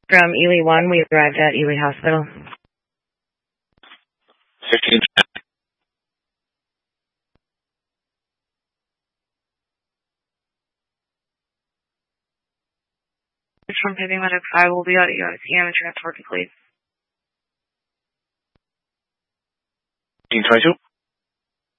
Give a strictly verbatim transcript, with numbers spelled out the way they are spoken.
From Ely one, we arrived at Ely Hospital. fifteen. From Paving Medic five will be out at U I C M and transport, please. fifteen twenty-two.